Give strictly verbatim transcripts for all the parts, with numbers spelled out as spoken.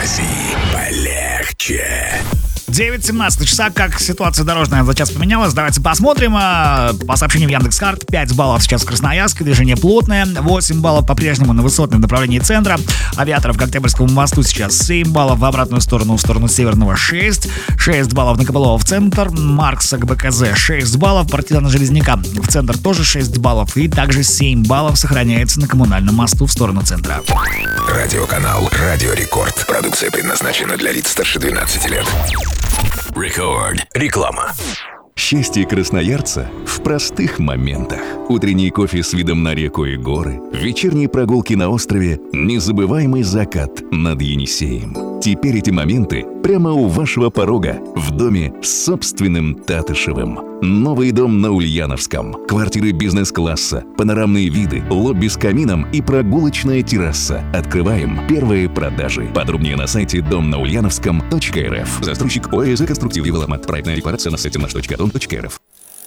Такси полегче. девять семнадцать на часах. Как ситуация дорожная за час поменялась? Давайте посмотрим. По сообщениям Яндекс.Карт, пять баллов сейчас в Красноярске, движение плотное, восемь баллов по-прежнему на высотном направлении центра. Авиаторов к Октябрьскому мосту сейчас семь баллов, в обратную сторону, в сторону Северного шесть, шесть баллов на Копылова в центр, Маркса к БКЗ шесть баллов, Партизана Железняка в центр тоже шесть баллов, и также семь баллов сохраняется на Коммунальном мосту в сторону центра. Радиоканал Радио Рекорд. Продукция предназначена для лиц старше двенадцати лет. Рекорд. Реклама. Счастье красноярца в простых моментах. Утренний кофе с видом на реку и горы, вечерние прогулки на острове, незабываемый закат над Енисеем. Теперь эти моменты прямо у вашего порога, в доме с собственным Татышевым. Новый дом на Ульяновском. Квартиры бизнес-класса, панорамные виды, лобби с камином и прогулочная терраса. Открываем первые продажи. Подробнее на сайте дом на ульяновском точка эр эф. Застройщик ОАЭЗ «Конструктив Девелопмент». Проектная декларация на сайте наш точка дом точка эр эф.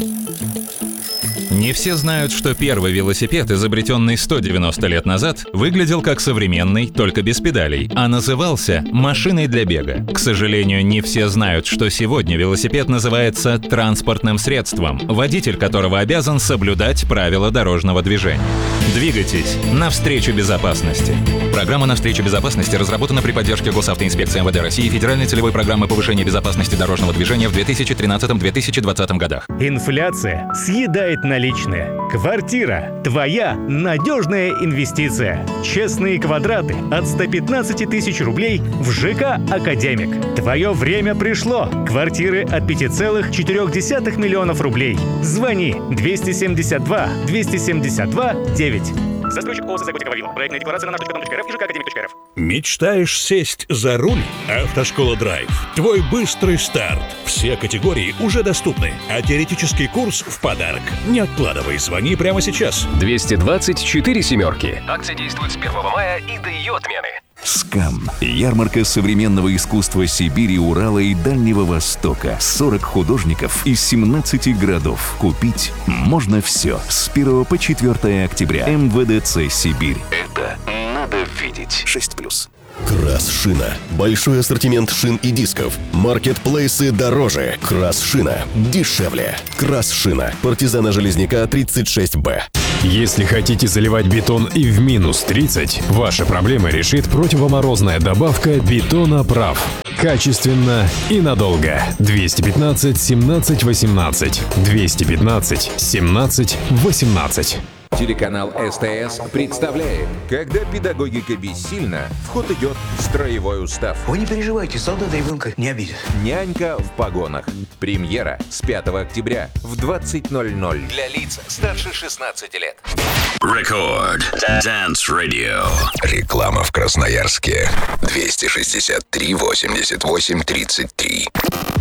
Не все знают, что первый велосипед, изобретенный сто девяносто лет назад, выглядел как современный, только без педалей, а назывался машиной для бега. К сожалению, не все знают, что сегодня велосипед называется транспортным средством, водитель которого обязан соблюдать правила дорожного движения. Двигайтесь навстречу безопасности. Программа «Навстречу безопасности» разработана при поддержке Госавтоинспекции эм вэ дэ России и Федеральной целевой программы повышения безопасности дорожного движения в две тысячи тринадцатом — две тысячи двадцатом годах. Инфляция съедает наличные. Квартира – твоя надежная инвестиция. Честные квадраты от ста пятнадцати тысяч рублей в ЖК «Академик». Твое время пришло. Квартиры от пяти целых четырёх десятых миллионов рублей. Звони двести семьдесят два двести семьдесят два девять. Застройщик ООО «Сосагутика Вавилов». Проектная декларация на наш точка дом точка эр эф и ЖК «Академик» точка эр эф. Мечтаешь сесть за руль? Автошкола «Драйв». Твой быстрый старт. Все категории уже доступны, а теоретический курс в подарок. Не откладывай, звони прямо сейчас. двести двадцать четыре семерки. Акция действует с первого мая и до ее отмены. СКАМ. Ярмарка современного искусства Сибири, Урала и Дальнего Востока. сорок художников из семнадцати городов. Купить можно все. С первого по четвёртое октября. эм вэ дэ цэ Сибирь. Это надо видеть. шесть плюс. Красшина. Большой ассортимент шин и дисков. Маркетплейсы дороже. Красшина дешевле. Красшина. Партизана Железняка тридцать шесть бэ. Если хотите заливать бетон и в минус тридцать, ваши проблемы решит противоморозная добавка «Бетоноправ». Качественно и надолго. двести пятнадцать семнадцать восемнадцать. двести пятнадцать семнадцать восемнадцать. Телеканал СТС представляет: когда педагогика бессильна, в ход идет строевой устав. Вы не переживайте, солдат ребенка не обидит. Нянька в погонах. Премьера с пятого октября в двадцать ноль ноль. Для лиц старше шестнадцати лет. Рекорд. Dance Radio. Реклама в Красноярске. двести шестьдесят три восемьдесят восемь тридцать три.